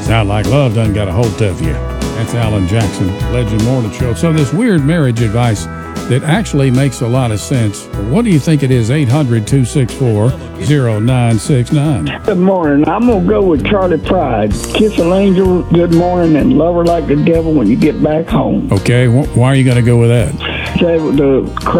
Sound like love done got a hold of you. That's Alan Jackson, Legend Morning Show. So this weird marriage advice that actually makes a lot of sense. What do you think it is? 800-264-0969. Good morning. I'm going to go with Charlie Pride. Kiss an angel good morning and love her like the devil when you get back home. Okay, why are you going to go with that? Say the